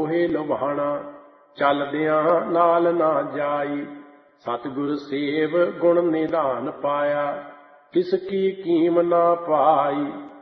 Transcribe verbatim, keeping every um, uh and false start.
ਮੋਹੇ ਲੁਭਾਣਾ, ਚੱਲਦਿਆਂ ਨਾਲ ਨਾ ਜਾਈ। ਸਤਿਗੁਰ ਸੇਵ ਗੁਣ ਨਿਧਾਨ ਪਾਇਆ, ਤਿਸ ਕੀ ਕੀਮ ਨਾ ਪਾਈ।